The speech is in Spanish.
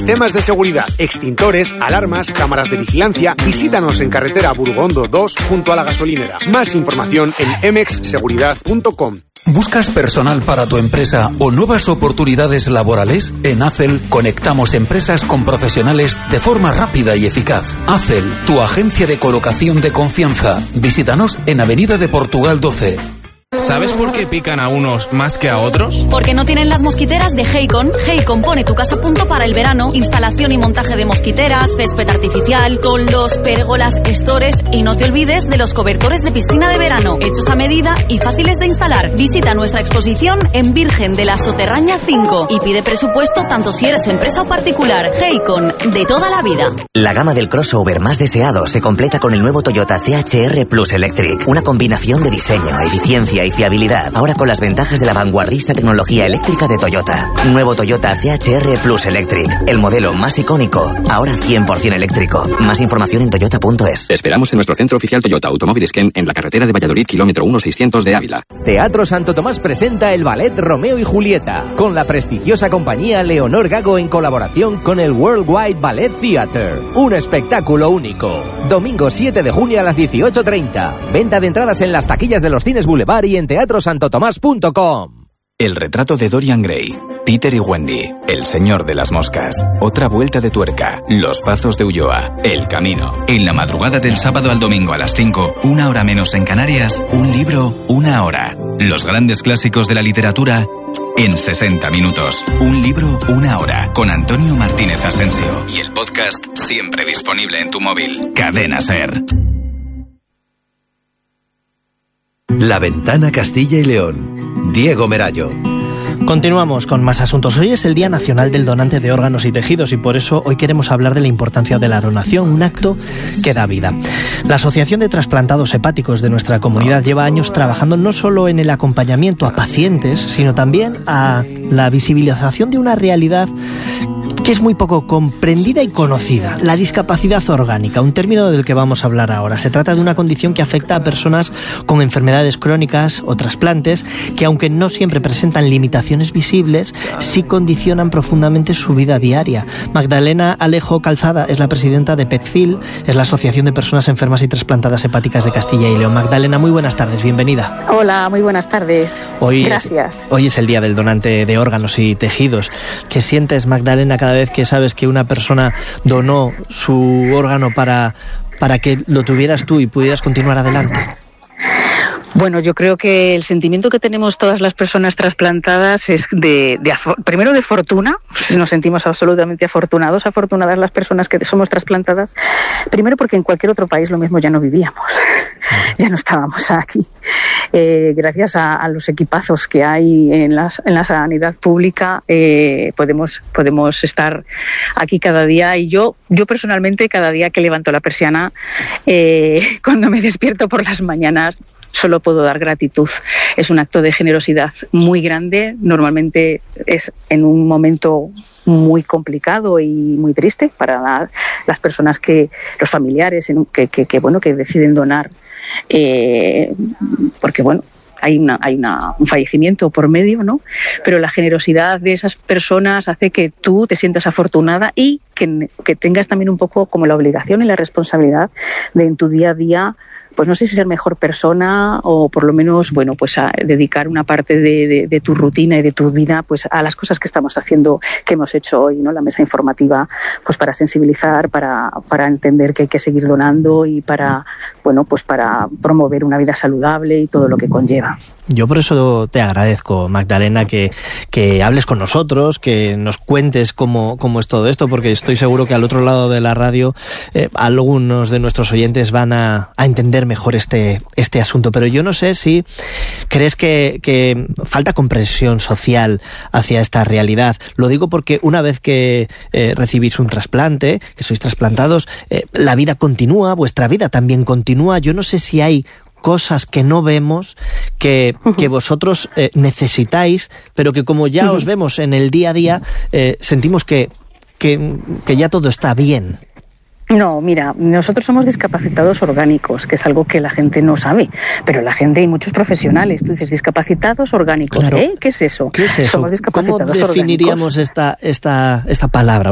Temas de seguridad, extintores, alarmas, cámaras de vigilancia. Visítanos en carretera Burgondo 2 junto a la gasolinera. Más información en mexseguridad.com. ¿Buscas personal para tu empresa o nuevas oportunidades laborales? En Acel conectamos empresas con profesionales de forma rápida y eficaz. Acel, tu agencia de colocación de confianza. Visítanos en Avenida de Portugal 12. ¿Sabes por qué pican a unos más que a otros? Porque no tienen las mosquiteras de Haycon. Haycon pone tu casa a punto para el verano. Instalación y montaje de mosquiteras, césped artificial, toldos, pérgolas, estores y no te olvides de los cobertores de piscina de verano, hechos a medida y fáciles de instalar. Visita nuestra exposición en Virgen de la Soterraña 5 y pide presupuesto tanto si eres empresa o particular. Haycon, de toda la vida. La gama del crossover más deseado se completa con el nuevo Toyota CHR Plus Electric. Una combinación de diseño, eficiencia y fiabilidad, ahora con las ventajas de la vanguardista tecnología eléctrica de Toyota. Nuevo Toyota CHR Plus Electric, el modelo más icónico, ahora 100% eléctrico. Más información en toyota.es. Esperamos en nuestro centro oficial Toyota Automóviles Ken en la carretera de Valladolid, kilómetro 1600 de Ávila. Teatro Santo Tomás presenta el ballet Romeo y Julieta, con la prestigiosa compañía Leonor Gago en colaboración con el Worldwide Ballet Theatre. Un espectáculo único. Domingo 7 de junio a las 18:30. Venta de entradas en las taquillas de los cines Boulevard y en teatrosantotomás.com. El retrato de Dorian Gray, Peter y Wendy, El señor de las moscas, Otra vuelta de tuerca, Los pazos de Ulloa, El camino. En la madrugada del sábado al domingo a las 5, 1 hora menos en Canarias, un libro, 1 hora. Los grandes clásicos de la literatura en 60 minutos. Un libro, 1 hora. Con Antonio Martínez Asensio. Y el podcast siempre disponible en tu móvil. Cadena SER. La Ventana Castilla y León. Diego Merallo. Continuamos con más asuntos. Hoy es el Día Nacional del Donante de Órganos y Tejidos y por eso hoy queremos hablar de la importancia de la donación, un acto que da vida. La Asociación de Trasplantados Hepáticos de nuestra comunidad lleva años trabajando no solo en el acompañamiento a pacientes, sino también a la visibilización de una realidad que es muy poco comprendida y conocida, la discapacidad orgánica, un término del que vamos a hablar ahora. Se trata de una condición que afecta a personas con enfermedades crónicas o trasplantes que, aunque no siempre presentan limitaciones visibles, sí condicionan profundamente su vida diaria. Magdalena Alejo Calzada es la presidenta de PETCIL, es la Asociación de Personas Enfermas y Trasplantadas Hepáticas de Castilla y León. Magdalena, muy buenas tardes, bienvenida. Hola, muy buenas tardes. Gracias. Hoy es el Día del Donante de Órganos y Tejidos. ¿Qué sientes, Magdalena, cada vez que sabes que una persona donó su órgano para que lo tuvieras tú y pudieras continuar adelante? Bueno, yo creo que el sentimiento que tenemos todas las personas trasplantadas es primero de fortuna. Nos sentimos absolutamente afortunadas las personas que somos trasplantadas. Primero porque en cualquier otro país lo mismo ya no vivíamos, ya no estábamos aquí. Gracias a los equipazos que hay en la sanidad pública podemos estar aquí cada día, y yo personalmente cada día que levanto la persiana, cuando me despierto por las mañanas, solo puedo dar gratitud. Es un acto de generosidad muy grande. Normalmente es en un momento muy complicado y muy triste para las personas los familiares que deciden donar, porque hay un fallecimiento por medio, ¿no? Pero la generosidad de esas personas hace que tú te sientas afortunada y que tengas también un poco como la obligación y la responsabilidad de en tu día a día, pues no sé si ser mejor persona o por lo menos, pues a dedicar una parte de tu rutina y de tu vida pues a las cosas que estamos haciendo, que hemos hecho hoy, ¿no? La mesa informativa, pues para sensibilizar, para entender que hay que seguir donando y para promover una vida saludable y todo lo que conlleva. Yo por eso te agradezco, Magdalena, que hables con nosotros, que nos cuentes cómo es todo esto, porque estoy seguro que al otro lado de la radio algunos de nuestros oyentes van a entender mejor este asunto. Pero yo no sé si crees que falta comprensión social hacia esta realidad. Lo digo porque una vez que recibís un trasplante, que sois trasplantados, la vida continúa, vuestra vida también continúa. Yo no sé si hay cosas que no vemos, que vosotros necesitáis, pero que como ya os vemos en el día a día, sentimos que ya todo está bien. No, mira, nosotros somos discapacitados orgánicos, que es algo que la gente no sabe, pero la gente, hay muchos profesionales. Tú dices discapacitados orgánicos, claro. ¿Qué es eso? ¿Qué es eso? Somos discapacitados orgánicos. ¿Cómo definiríamos esta palabra?